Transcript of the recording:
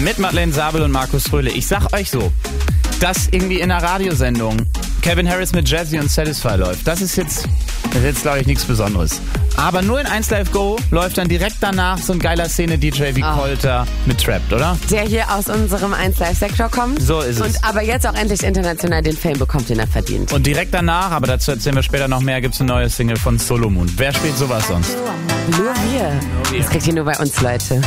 mit Madeleine Sabel und Markus Röhle. Ich sag euch so, dass irgendwie in einer Radiosendung Calvin Harris mit Jazzy und Satisfy läuft, das ist jetzt glaube ich nichts Besonderes. Aber nur in 1 Live Go läuft dann direkt danach so ein geiler Szene-DJ wie Kolter mit Trapped, oder? Der hier aus unserem 1 Live Sektor kommt. So ist es. Und aber jetzt auch endlich international den Fame bekommt, den er verdient. Und direkt danach, aber dazu erzählen wir später noch mehr, gibt's eine neue Single von Solomon. Wer spielt sowas sonst? Nur wir. Das kriegt ihr nur bei uns, Leute.